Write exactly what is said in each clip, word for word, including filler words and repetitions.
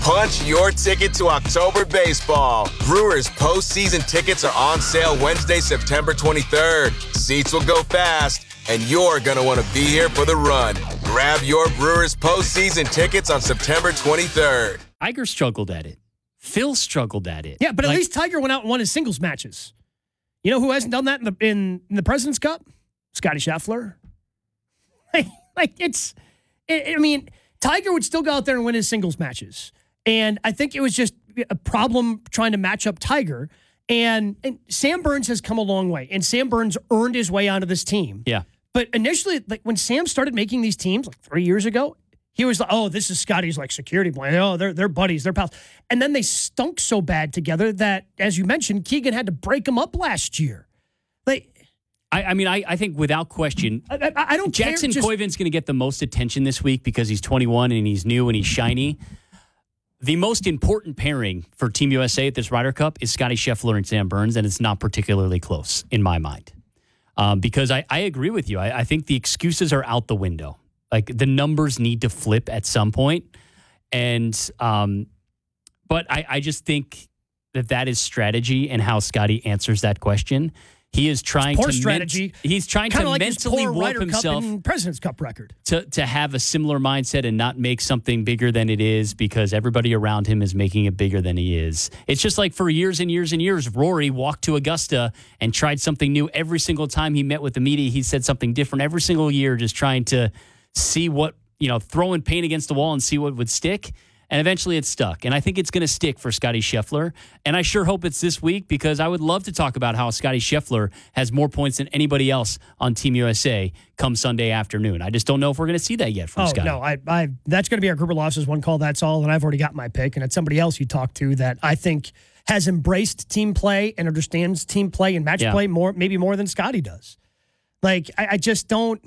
Punch your ticket to October baseball. Brewers postseason tickets are on sale Wednesday, September twenty-third. Seats will go fast, and you're going to want to be here for the run. Grab your Brewers postseason tickets on September twenty-third. Tiger struggled at it. Phil struggled at it. Yeah, but like, at least Tiger went out and won his singles matches. You know who hasn't done that in the in, in the President's Cup? Scotty Scheffler. Like, like it's, it, I mean, Tiger would still go out there and win his singles matches. And I think it was just a problem trying to match up Tiger. And, and Sam Burns has come a long way. And Sam Burns earned his way onto this team. Yeah. But initially, like when Sam started making these teams like three years ago, he was like, oh, this is Scotty's like security blanket. Oh, they're, they're buddies, they're pals. And then they stunk so bad together that, as you mentioned, Keegan had to break them up last year. Like, I, I mean, I, I think without question, I, I, I don't Jackson care. Just, Koivin's going to get the most attention this week because he's twenty-one and he's new and he's shiny. The most important pairing for Team U S A at this Ryder Cup is Scotty Scheffler and Sam Burns, and it's not particularly close in my mind. Um, because I, I agree with you. I, I think the excuses are out the window. Like, the numbers need to flip at some point. And, um, but I, I just think that that is strategy and how Scotty answers that question. He is trying poor to strategy. Ment- he's trying Kinda to like mentally his poor rope Ryder himself Cup and President's Cup record to to have a similar mindset and not make something bigger than it is because everybody around him is making it bigger than he is. It's just like for years and years and years, Rory walked to Augusta and tried something new every single time he met with the media. He said something different every single year, just trying to see what, you know, throwing paint against the wall and see what would stick. And eventually it stuck. And I think it's going to stick for Scotty Scheffler. And I sure hope it's this week because I would love to talk about how Scotty Scheffler has more points than anybody else on Team U S A come Sunday afternoon. I just don't know if we're going to see that yet from oh, Scotty. no, I, I, that's going to be our group of losses, one call, that's all. And I've already got my pick. And it's somebody else you talked to that I think has embraced team play and understands team play and match yeah. play more, maybe more than Scotty does. Like, I, I just don't,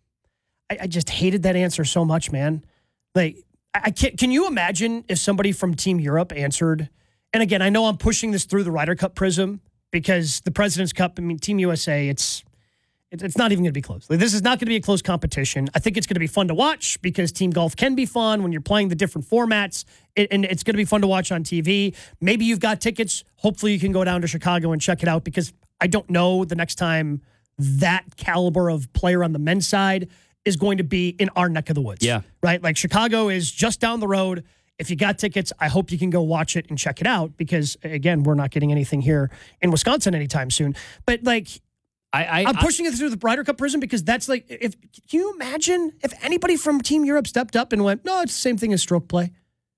I, I just hated that answer so much, man. Like, I can't, can you imagine if somebody from Team Europe answered, and again, I know I'm pushing this through the Ryder Cup prism because the President's Cup, I mean, Team U S A, it's it's not even going to be close. Like, this is not going to be a close competition. I think it's going to be fun to watch because team golf can be fun when you're playing the different formats, it, and it's going to be fun to watch on T V. Maybe you've got tickets. Hopefully you can go down to Chicago and check it out because I don't know the next time that caliber of player on the men's side is going to be in our neck of the woods. Yeah. Right? Like, Chicago is just down the road. If you got tickets, I hope you can go watch it and check it out because, again, we're not getting anything here in Wisconsin anytime soon. But, like, I, I, I'm pushing it through the Ryder Cup prism because that's like, if can you imagine if anybody from Team Europe stepped up and went, no, it's the same thing as stroke play?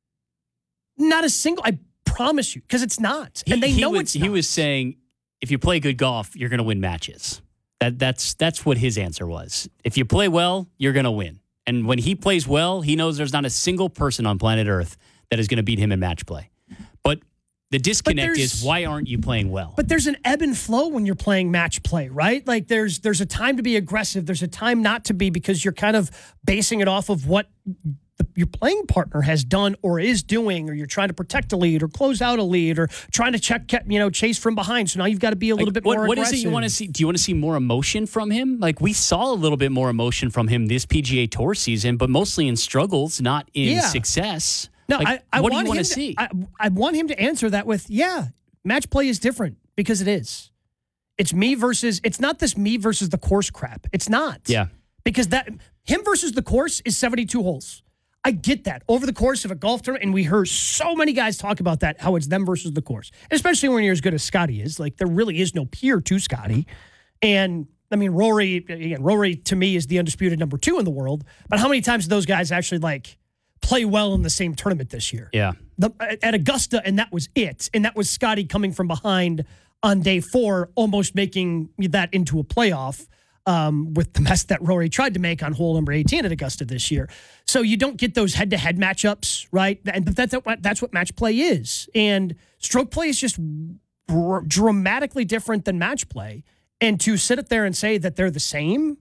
Not a single, I promise you, because it's not. And they he, know he was, it's He not. was saying, if you play good golf, you're going to win matches. That That's that's what his answer was. If you play well, you're going to win. And when he plays well, he knows there's not a single person on planet Earth that is going to beat him in match play. But the disconnect is, why aren't you playing well? But there's an ebb and flow when you're playing match play, right? Like, there's there's a time to be aggressive. There's a time not to be because you're kind of basing it off of what the, your playing partner has done or is doing, or you're trying to protect a lead or close out a lead or trying to check, you know, chase from behind. So now you've got to be a little like, bit what, more what aggressive. What is it you want to see? Do you want to see more emotion from him? Like, we saw a little bit more emotion from him this P G A Tour season, but mostly in struggles, not in Yeah. success. No, like, I, I what want do you want him to see? I, I want him to answer that with, yeah, match play is different because it is. It's me versus, it's not this me versus the course crap. It's not. Yeah. Because that, him versus the course is seventy-two holes. I get that. Over the course of a golf tournament, and we heard so many guys talk about that, how it's them versus the course. Especially when you're as good as Scotty is. Like, there really is no peer to Scotty. And, I mean, Rory, again, Rory to me is the undisputed number two in the world. But how many times do those guys actually, like, play well in the same tournament this year? Yeah. The, at Augusta, and that was it. And that was Scotty coming from behind on day four, almost making that into a playoff. Um, with the mess that Rory tried to make on hole number eighteen at Augusta this year. So you don't get those head-to-head matchups, right? And that's what, that's what match play is. And stroke play is just dr- dramatically different than match play. And to sit up there and say that they're the same,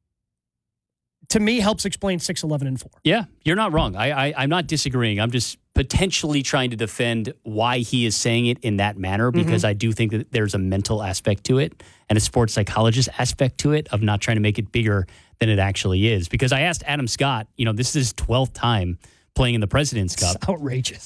to me, helps explain six, eleven, and four. Yeah, you're not wrong. I, I, I'm not disagreeing. I'm just potentially trying to defend why he is saying it in that manner because mm-hmm. I do think that there's a mental aspect to it and a sports psychologist aspect to it of not trying to make it bigger than it actually is. Because I asked Adam Scott, you know, this is his twelfth time playing in the President's Cup. It's outrageous.